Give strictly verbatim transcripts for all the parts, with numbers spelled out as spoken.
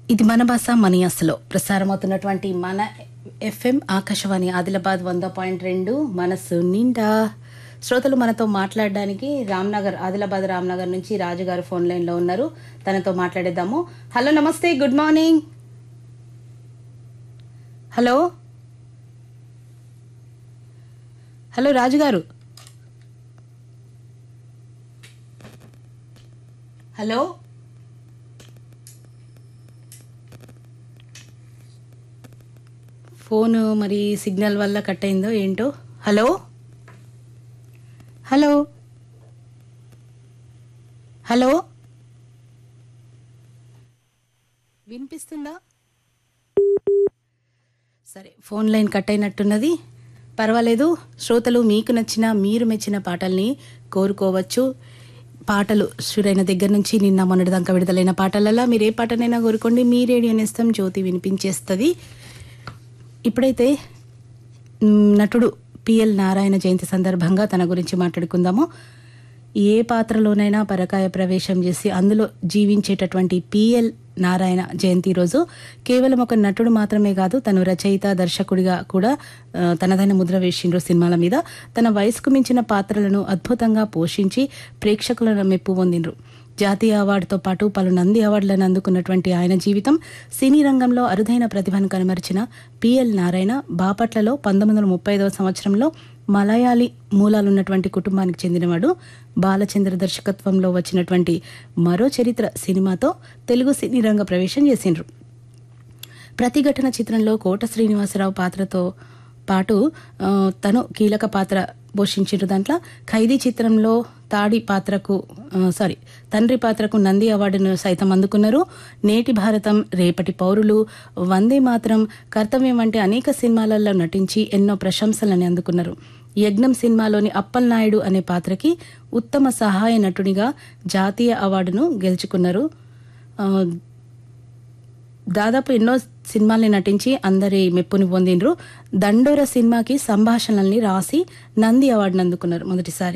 ఇది మన భాష మన యాసలో ప్రసారమవుతున్నటువంటి మన ఎఫ్ఎం ఆకాశవాణి ఆదిలాబాద్ వంద పాయింట్ రెండు మనసు నిండా. శ్రోతలు మనతో మాట్లాడడానికి రామ్నగర్ ఆదిలాబాద్ రామ్నగర్ నుంచి రాజు గారు ఫోన్ లైన్ లో ఉన్నారు. తనతో మాట్లాడేద్దాము. హలో, నమస్తే, గుడ్ మార్నింగ్. హలో హలో రాజు గారు. హలో ఫోన్ మరి సిగ్నల్ వల్ల కట్ అయిందో ఏంటో. హలో హలో హలో వినిపిస్తుందా? సరే, ఫోన్ లైన్ కట్ అయినట్టున్నది. పర్వాలేదు, శ్రోతలు మీకు నచ్చిన మీరు మెచ్చిన పాటల్ని కోరుకోవచ్చు. పాటలు షురైన దగ్గర నుంచి నిన్న మొన్నటి దాకా విడుదలైన పాటలలో మీరు ఏ పాటనైనా కోరుకోండి. మీ రేడియో నేస్తం జ్యోతి వినిపించేస్తుంది. ఇప్పుడైతే నటుడు పిఎల్ నారాయణ జయంతి సందర్భంగా తన గురించి మాట్లాడుకుందాము. ఏ పాత్రలోనైనా పరకాయ ప్రవేశం చేసి అందులో జీవించేటటువంటి పిఎల్ నారాయణ జయంతి రోజు కేవలం ఒక నటుడు మాత్రమే కాదు, తను రచయిత, దర్శకుడిగా కూడా తనదైన ముద్ర వేసిండ్రు సినిమాల మీద. తన వయసుకు మించిన పాత్రలను అద్భుతంగా పోషించి ప్రేక్షకులను మెప్పు పొందిండ్రు. జాతీయ అవార్డుతో పాటు పలు నంది అవార్డులను అందుకున్నటువంటి ఆయన జీవితం సినీ రంగంలో అరుదైన ప్రతిభను కనమరిచిన పిఎల్ నారాయణ బాపట్లలో పంతొమ్మిది వందల ముప్పై ఐదవ సంవత్సరంలో మలయాళీ మూలాలున్నటువంటి కుటుంబానికి చెందినవాడు. బాలచంద్ర దర్శకత్వంలో వచ్చినటువంటి మరో చరిత్ర సినిమాతో తెలుగు సినీ రంగ ప్రవేశం చేసిండ్రు. ప్రతిఘటన చిత్రంలో కోట శ్రీనివాసరావు పాత్రతో పాటు తను కీలక పాత్ర పోషించారు. దాంట్లో ఖైదీ చిత్రంలో తాడి పాత్రకు సారీ తండ్రి పాత్రకు నంది అవార్డును సైతం అందుకున్నారు. నేటి భారతం, రేపటి పౌరులు, వందే మాత్రం, కర్తవ్యం వంటి అనేక సినిమాలలో నటించి ఎన్నో ప్రశంసలని అందుకున్నారు. యజ్ఞం సినిమాలోని అప్పల్ నాయుడు అనే పాత్రకి ఉత్తమ సహాయ నటునిగా జాతీయ అవార్డును గెలుచుకున్నారు. దాదాపు ఎన్నో సినిమాల్ని నటించి అందరి మెప్పుని పొందిండ్రు. దండోర సినిమాకి సంభాషణల్ని రాసి నంది అవార్డును అందుకున్నారు మొదటిసారి.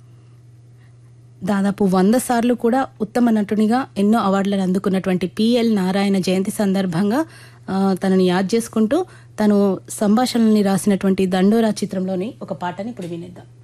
దాదాపు వంద సార్లు కూడా ఉత్తమ నటునిగా ఎన్నో అవార్డులను అందుకున్నటువంటి పిఎల్ నారాయణ జయంతి సందర్భంగా తనని యాద్ చేసుకుంటూ తను సంభాషణల్ని రాసినటువంటి దండోరా చిత్రంలోని ఒక పాటని ఇప్పుడు వినేద్దాం.